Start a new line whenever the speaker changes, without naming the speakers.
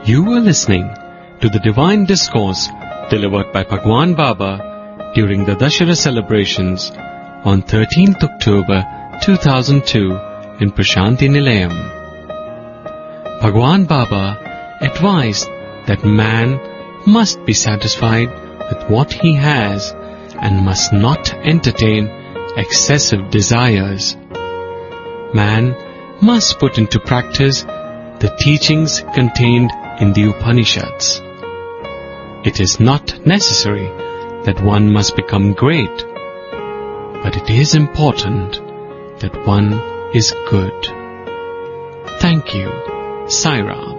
You were listening to the Divine Discourse delivered by Bhagwan Baba during the Dashera celebrations on 13th October 2002 in Prashanti Nilayam. Bhagwan Baba advised that man must be satisfied with what he has and must not entertain excessive desires. Man must put into practice the teachings contained in the Upanishads. It is not necessary that one must become great, but it is important that one is good. Thank you. Sai Ram.